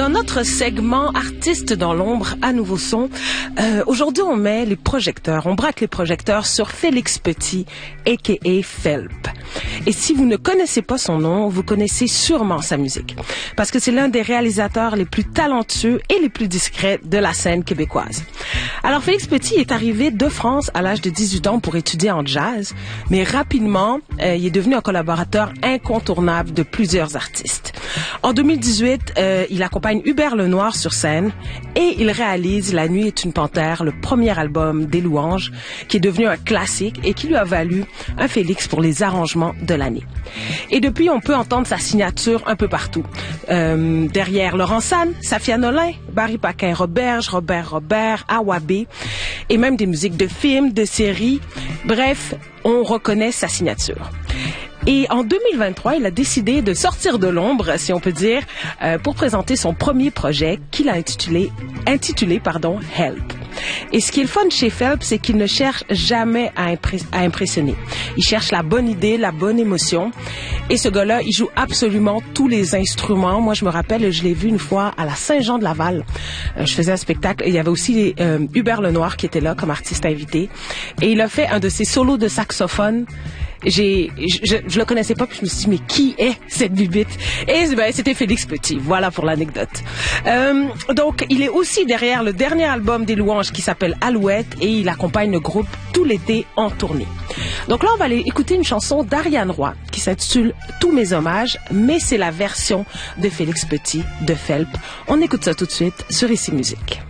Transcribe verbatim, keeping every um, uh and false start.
Dans notre segment Artistes dans l'ombre à Nouveau Son, euh, aujourd'hui on met les projecteurs, on braque les projecteurs sur Félix Petit, aka Felp. Et si vous ne connaissez pas son nom, vous connaissez sûrement sa musique, parce que c'est l'un des réalisateurs les plus talentueux et les plus discrets de la scène québécoise. Alors Félix Petit est arrivé de France à l'âge de dix-huit ans pour étudier en jazz, mais rapidement, euh, il est devenu un collaborateur incontournable de plusieurs artistes. En deux mille dix-huit, euh, il accompagne Hubert Lenoir sur scène et il réalise La nuit est une panthère, le premier album des Louanges, qui est devenu un classique et qui lui a valu un Félix pour les arrangements de l'année. Et depuis, on peut entendre sa signature un peu partout. Euh, derrière Laurent San, Safia Nolin, Barry Paquin-Roberge, Robert Robert, Awabé, et même des musiques de films, de séries. Bref, on reconnaît sa signature. Et en deux mille vingt-trois, il a décidé de sortir de l'ombre, si on peut dire, euh, pour présenter son premier projet qu'il a intitulé, intitulé pardon, Help. Et ce qui est le fun chez Felp, c'est qu'il ne cherche jamais à, impré- à impressionner. Il cherche la bonne idée, la bonne émotion. Et ce gars-là, il joue absolument tous les instruments. Moi, je me rappelle, je l'ai vu une fois à la Saint-Jean-de-Laval. Euh, je faisais un spectacle et il y avait aussi euh, Hubert Lenoir qui était là comme artiste invité. Et il a fait un de ses solos de saxophone. J'ai, je, je le connaissais pas, puis je me suis dit, mais qui est cette bibite? Et ben, c'était Félix Petit. Voilà pour l'anecdote. Euh, donc, il est aussi derrière le dernier album des Louanges qui s'appelle Alouette et il accompagne le groupe tout l'été en tournée. Donc là, on va aller écouter une chanson d'Ariane Roy qui s'intitule Tous mes hommages, mais c'est la version de Félix Petit de Felp. On écoute ça tout de suite sur Ici Musique.